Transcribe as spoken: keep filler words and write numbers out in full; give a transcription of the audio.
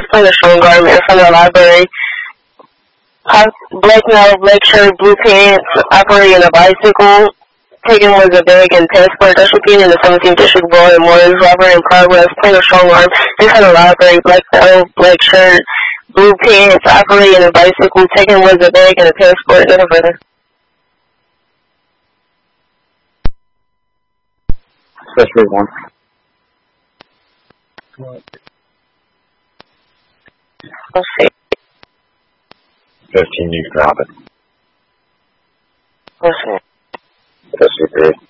playing a strong arm in front of the library. Black male, black shirt, blue pants, operating a bicycle. Taken was a bag and passport. That's repeated in the seventeenth District Board and Morris. Robbery in progress. Playing a strong arm in front of the library. Black male, black shirt, blue pants, operating a bicycle. Taken was a bag and a passport. Identified. Especially one. Let's see. fifteen, you can drop it. Let's see. fifty-three.